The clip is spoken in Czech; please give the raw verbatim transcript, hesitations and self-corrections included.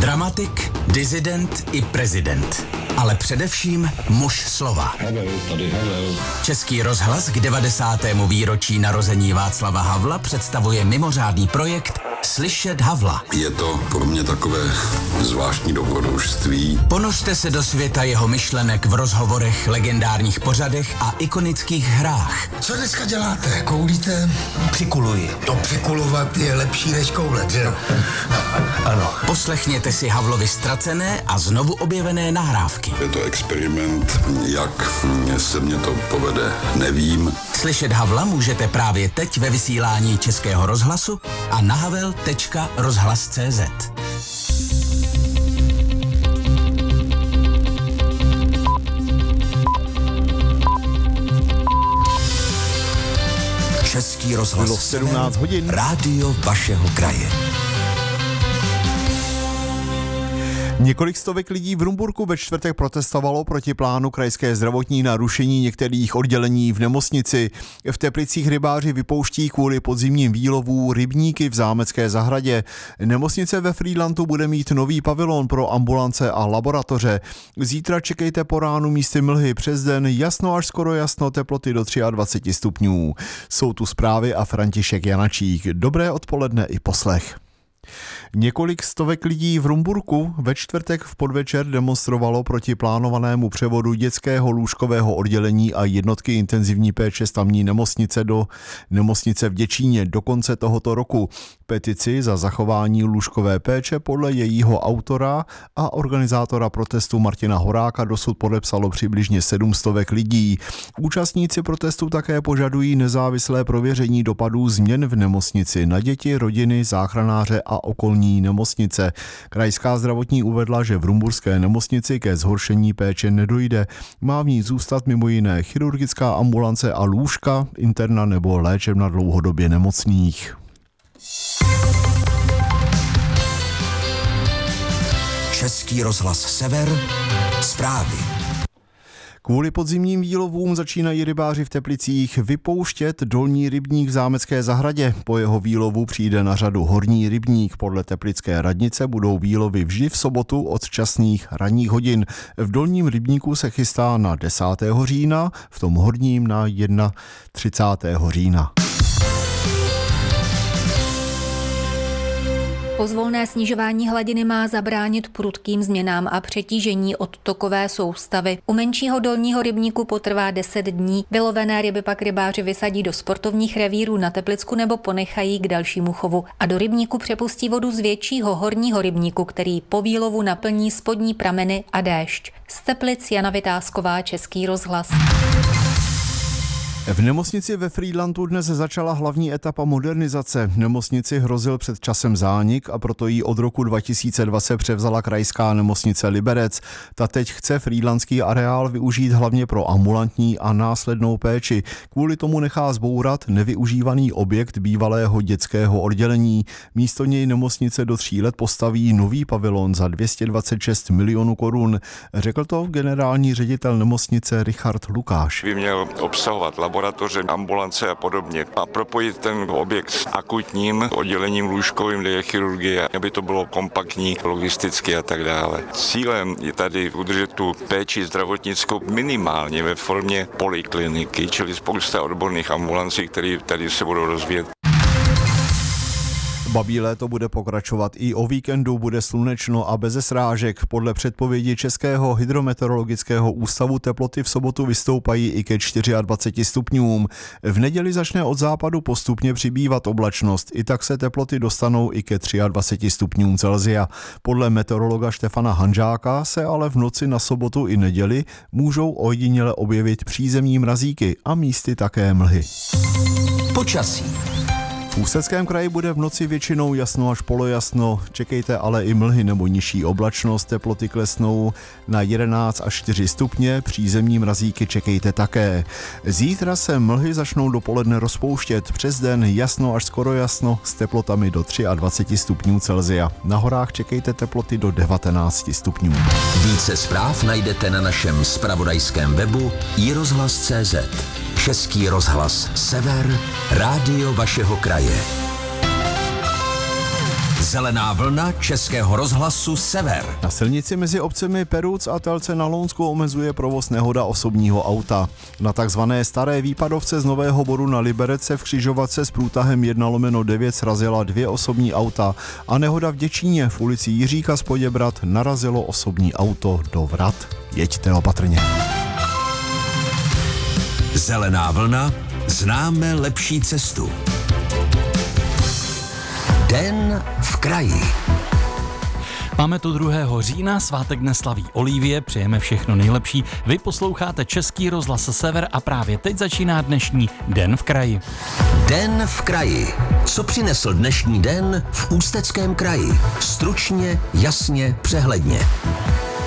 Dramatik, disident i prezident. Ale především muž slova. Havel, tady Havel. Český rozhlas k devadesátému výročí narození Václava Havla představuje mimořádný projekt Slyšet Havla. Je to pro mě takové zvláštní dobrodružství. Ponořte se do světa jeho myšlenek v rozhovorech, legendárních pořadech a ikonických hrách. Co dneska děláte? Koulíte? Přikuluji. To přikulovat je lepší než koulet, že jo? Ano. Poslechněte si Havlovi ztracené a znovu objevené nahrávky. Je to experiment, jak se mně to povede, nevím. Slyšet Havla můžete právě teď ve vysílání Českého rozhlasu a na havel tečka rozhlas tečka cé zet. Český rozhlas. Bylo sedmnáct hodin. Rádio vašeho kraje. Několik stovek lidí v Rumburku ve čtvrtek protestovalo proti plánu krajské zdravotní na rušení některých oddělení v nemocnici. V Teplicích rybáři vypouští kvůli podzimním výlovů rybníky v Zámecké zahradě. Nemocnice ve Frýdlantu bude mít nový pavilon pro ambulance a laboratoře. Zítra čekejte po ránu místy mlhy, přes den jasno až skoro jasno, teploty do dvacet tři stupňů. Jsou tu zprávy a František Janačík. Dobré odpoledne i poslech. Několik stovek lidí v Rumburku ve čtvrtek v podvečer demonstrovalo proti plánovanému převodu dětského lůžkového oddělení a jednotky intenzivní péče z tamní nemocnice do nemocnice v Děčíně do konce tohoto roku. Petici za zachování lůžkové péče podle jejího autora a organizátora protestu Martina Horáka dosud podepsalo přibližně sedm stovek lidí. Účastníci protestu také požadují nezávislé prověření dopadů změn v nemocnici na děti, rodiny, záchranáře a okolní nemocnice. Krajská zdravotní uvedla, že v rumburské nemocnici ke zhoršení péče nedojde. Má v ní zůstat mimo jiné chirurgická ambulance a lůžka, interna nebo léčebna dlouhodobě nemocných. Český rozhlas Sever. Zprávy. Kvůli podzimním výlovům začínají rybáři v Teplicích vypouštět dolní rybník v Zámecké zahradě. Po jeho výlovu přijde na řadu horní rybník. Podle teplické radnice budou výlovy vždy v sobotu od časných ranních hodin. V dolním rybníku se chystá na desátého října, v tom horním na třicátého prvního října. Pozvolné snižování hladiny má zabránit prudkým změnám a přetížení odtokové soustavy. U menšího dolního rybníku potrvá deset dní. Vylovené ryby pak rybáři vysadí do sportovních revírů na Teplicku nebo ponechají k dalšímu chovu. A do rybníku přepustí vodu z většího horního rybníku, který po výlovu naplní spodní prameny a déšť. Z Teplic Jana Vytázková, Český rozhlas. V nemocnici ve Frýdlantu dnes začala hlavní etapa modernizace. Nemocnici hrozil před časem zánik a proto ji od roku dva tisíce dvacet převzala krajská nemocnice Liberec. Ta teď chce frýdlantský areál využít hlavně pro ambulantní a následnou péči. Kvůli tomu nechá zbourat nevyužívaný objekt bývalého dětského oddělení. Místo něj nemocnice do tří let postaví nový pavilon za dvě stě dvacet šest milionů korun. Řekl to generální ředitel nemocnice Richard Lukáš. By měl obsahovat laboratoře, ambulance a podobně a propojit ten objekt s akutním oddělením lůžkovým, kde je chirurgie, aby to bylo kompaktní, logisticky a tak dále. Cílem je tady udržet tu péči zdravotnickou minimálně ve formě polikliniky, čili spousta odborných ambulancí, které tady se budou rozvíjet. Babí léto bude pokračovat i o víkendu, bude slunečno a beze srážek. Podle předpovědi Českého hydrometeorologického ústavu teploty v sobotu vystoupají i ke dvaceti čtyřem stupňům. V neděli začne od západu postupně přibývat oblačnost, i tak se teploty dostanou i ke dvaceti třem stupňům Celsia. Podle meteorologa Štefana Hanžáka se ale v noci na sobotu i neděli můžou ojediněle objevit přízemní mrazíky a místy také mlhy. Počasí. V Ústeckém kraji bude v noci většinou jasno až polojasno, čekejte ale i mlhy nebo nižší oblačnost, teploty klesnou na jedenáct až čtyři stupně, přízemní mrazíky čekejte také. Zítra se mlhy začnou dopoledne rozpouštět, přes den jasno až skoro jasno s teplotami do dvacet tři stupňů Celsia. Na horách čekejte teploty do devatenáct stupňů. Více zpráv najdete na našem zpravodajském webu i rozhlas tečka cé zet. Český rozhlas Sever, rádio vašeho kraje. Zelená vlna Českého rozhlasu Sever. Na silnici mezi obcemi Perúc a Telce na Lounsku omezuje provoz nehoda osobního auta. Na takzvané staré výpadovce z Nového Boru na Liberec se v křižovatce s průtahem jedna lomeno devět srazila dvě osobní auta a nehoda v Děčíně v ulici Jiříka z Poděbrad narazilo osobní auto do vrat. Jeďte opatrně. Zelená vlna, známe lepší cestu. Den v kraji. Máme tu druhého října, svátek dnes slaví Olivie, přejeme všechno nejlepší. Vy posloucháte Český rozhlas Sever a právě teď začíná dnešní Den v kraji. Den v kraji. Co přinesl dnešní den v Ústeckém kraji? Stručně, jasně, přehledně.